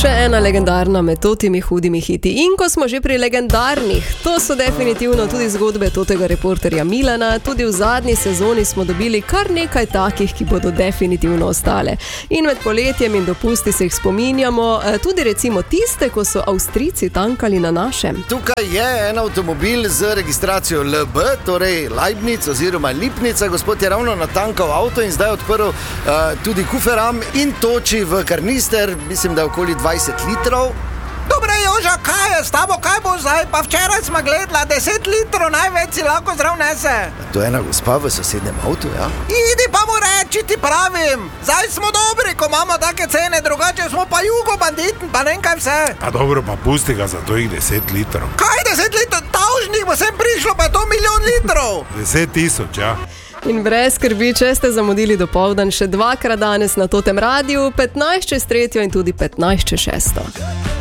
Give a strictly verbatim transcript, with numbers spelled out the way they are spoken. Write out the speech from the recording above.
Še ena legendarna med totimi hudimi hiti. In ko smo že pri legendarnih, to so definitivno tudi zgodbe totega reporterja Milana. Tudi v zadnji sezoni smo dobili kar nekaj takih, ki bodo definitivno ostale. In med poletjem in dopusti se jih spominjamo, tudi recimo tiste, ko so Avstrijci tankali na našem. Tukaj je en avtomobil z registracijo L B, torej Leibniz oziroma Lipnica. Gospod je ravno natankal avto in zdaj odprl uh, tudi kuferam in toči v karnister, mislim, da okoli dvajset litrov. Dobre, Joža, kaj je s tabo, kaj bo zdaj? Pa včeraj smo gledala, deset litrov največ si lahko zdrav nese. To je ena gospa v sosednjem avtu, ja? Idi pa mu reči, ti pravim. Zdaj smo dobri, ko imamo take cene, drugače smo pa jugo banditni, pa ne kaj vse. Pa dobro, pa pusti ga za to jih deset litrov. Kaj deset litrov? Tavžnih bo sem prišlo, pa je to milijon litrov. Deset tisoč, ja. In brez skrbi, če ste zamudili dopoldan, še dvakrat danes na Totem Radiu, petnajst čez tretjo in tudi petnajst čez šesto.